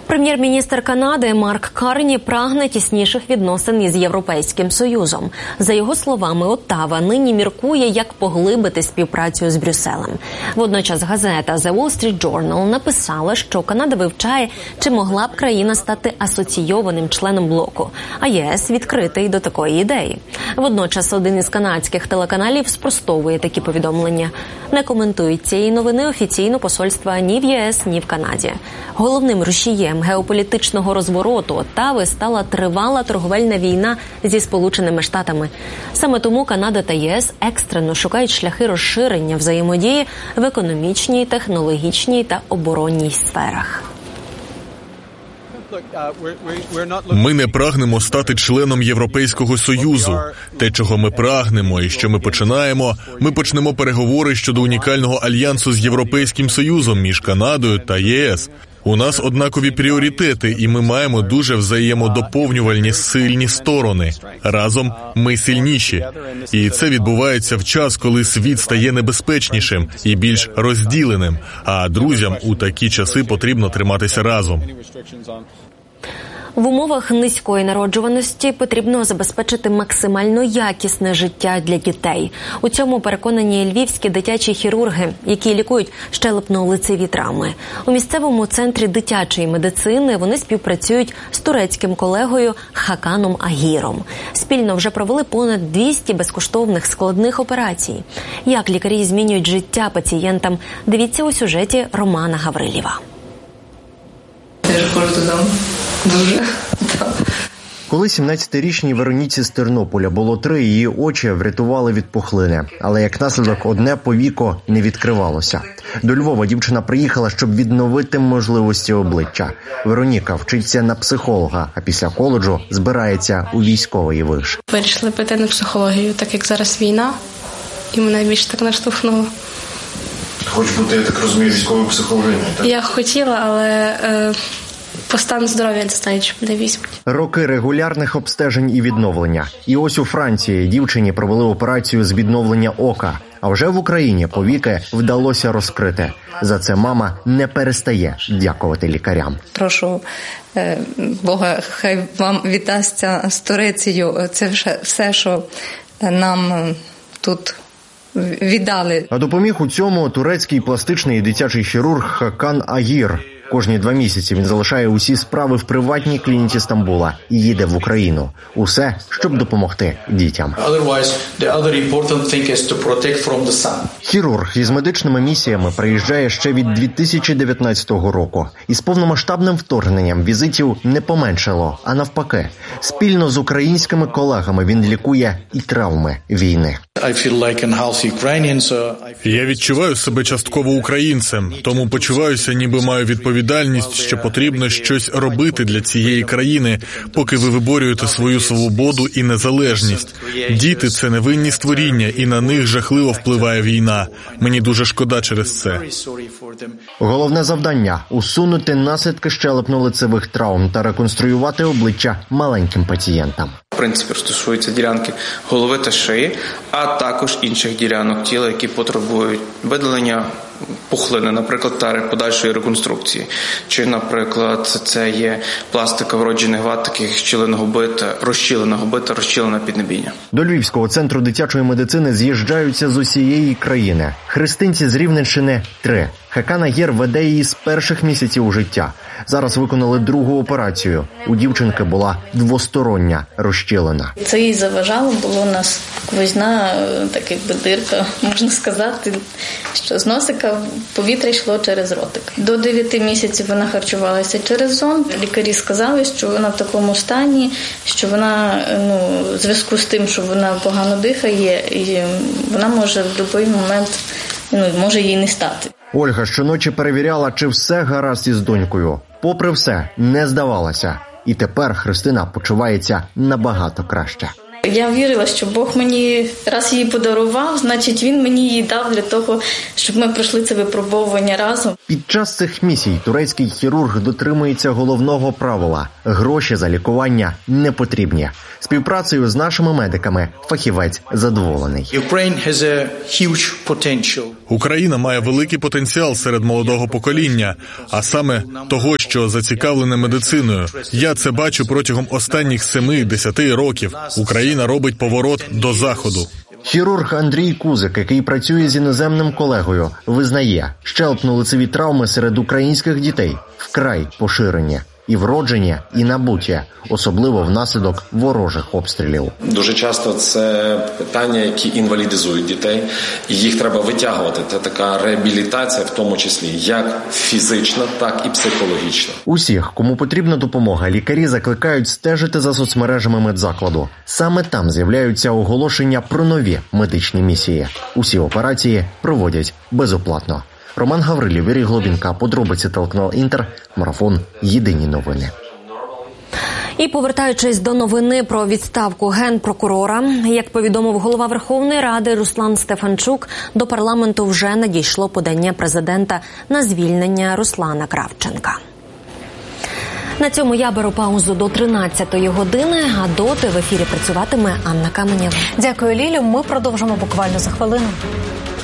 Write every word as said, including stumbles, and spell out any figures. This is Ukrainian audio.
Прем'єр-міністр Канади Марк Карні прагне тісніших відносин із Європейським Союзом. За його словами, Оттава нині міркує, як поглибити співпрацю з Брюсселем. Водночас газета The Wall Street Journal написала, що Канада вивчає, чи могла б країна стати асоційованим членом блоку, а ЄС відкритий до такої ідеї. Водночас один із канадських телеканалів спростовує такі повідомлення. Не коментують цієї новини офіційно посольства ні в ЄС, ні в Канаді. Головним рушієм геополітичного розвороту Оттави стала тривала торговельна війна зі Сполученими Штатами. Саме тому Канада та ЄС екстрено шукають шляхи розширення взаємодії в економічній, технологічній та оборонній сферах. Ми не прагнемо стати членом Європейського Союзу. Те, чого ми прагнемо і що ми починаємо, ми почнемо переговори щодо унікального альянсу з Європейським Союзом між Канадою та ЄС. У нас однакові пріоритети, і ми маємо дуже взаємодоповнювальні сильні сторони. Разом ми сильніші. І це відбувається в час, коли світ стає небезпечнішим і більш розділеним, а друзям у такі часи потрібно триматися разом. В умовах низької народжуваності потрібно забезпечити максимально якісне життя для дітей. У цьому переконані львівські дитячі хірурги, які лікують щелепно-лицеві травми. У місцевому центрі дитячої медицини вони співпрацюють з турецьким колегою Хаканом Агіром. Спільно вже провели понад двісті безкоштовних складних операцій. Як лікарі змінюють життя пацієнтам, дивіться у сюжеті Романа Гаврилєва. Я ж ходжу додому. Дуже. Коли сімнадцятирічній Вероніці з Тернополя було три, її очі врятували від пухлини. Але як наслідок одне повіко не відкривалося. До Львова дівчина приїхала, щоб відновити можливості обличчя. Вероніка вчиться на психолога, а після коледжу збирається у військовий виш. Вирішили піти на психологію, так як зараз війна, і мене більше так наштовхнуло. Хочеш бути, я так розумію, військовою психологиною, так? Я хотіла, але... Е... По стану здоров'я не знають, що мене візьмуть. Роки регулярних обстежень і відновлення. І ось у Франції дівчині провели операцію з відновлення ока. А вже в Україні повіки вдалося розкрити. За це мама не перестає дякувати лікарям. Прошу Бога, хай вам віддасться з Турецією. Це все, що нам тут віддали. А допоміг у цьому турецький пластичний і дитячий хірург Хакан Агір. Кожні два місяці він залишає усі справи в приватній клініці Стамбула і їде в Україну. Усе, щоб допомогти дітям. Хірург із медичними місіями приїжджає ще від дві тисячі дев'ятнадцятого року. І з повномасштабним вторгненням візитів не поменшало, а навпаки. Спільно з українськими колегами він лікує і травми війни. Я відчуваю себе частково українцем, тому почуваюся, ніби маю відповідальність, що потрібно щось робити для цієї країни, поки ви виборюєте свою свободу і незалежність. Діти – це невинні створіння, і на них жахливо впливає війна. Мені дуже шкода через це. Головне завдання – усунути наслідки щелепно-лицевих травм та реконструювати обличчя маленьким пацієнтам. В принципі, стосується ділянки голови та шиї, а також інших ділянок тіла, які потребують видалення пухлини, наприклад, та подальшої реконструкції. Чи, наприклад, це є пластика вроджених вад, таких щілиного бита, розщіленого бита, розщілена піднебіння. До Львівського центру дитячої медицини з'їжджаються з усієї країни. Христинці з Рівненщини – три. Хакан Агір веде її з перших місяців життя. Зараз виконали другу операцію. У дівчинки була двостороння розщілена. Це їй заважало, було у нас сквозна, так якби дирка, можна сказати, що з носика повітря йшло через ротик. До дев'яти місяців вона харчувалася через зонд. Лікарі сказали, що вона в такому стані, що вона, ну, в зв'язку з тим, що вона погано дихає, і вона може в будь-який момент, ну, може їй не стати. Ольга щоночі перевіряла, чи все гаразд із донькою. Попри все, не здавалася. І тепер Христина почувається набагато краще. Я вірила, що Бог мені раз її подарував, значить Він мені її дав для того, щоб ми пройшли це випробовування разом. Під час цих місій турецький хірург дотримується головного правила – гроші за лікування не потрібні. Співпрацею з нашими медиками фахівець задоволений. Україна має великий потенціал серед молодого покоління, а саме того, що зацікавлене медициною. Я це бачу протягом останніх семи-десяти років. Україна робить поворот до Заходу. Хірург Андрій Кузик, який працює з іноземним колегою, визнає, щелепно-лицеві травми серед українських дітей вкрай поширені. І вроджені, і набуті, особливо внаслідок ворожих обстрілів. Дуже часто це питання, які інвалідизують дітей, і їх треба витягувати. Це така реабілітація, в тому числі, як фізична, так і психологічна. Усіх, кому потрібна допомога, лікарі закликають стежити за соцмережами медзакладу. Саме там з'являються оголошення про нові медичні місії. Усі операції проводять безоплатно. Роман Гаврилів, Юрій Глобінка, подробиці телеканал Інтер, Марафон, Єдині новини. І повертаючись до новини про відставку генпрокурора, як повідомив голова Верховної Ради Руслан Стефанчук, до парламенту вже надійшло подання президента на звільнення Руслана Кравченка. На цьому я беру паузу до тринадцятої години, а доти в ефірі працюватиме Анна Каменєва. Дякую, Лілю. Ми продовжимо буквально за хвилину.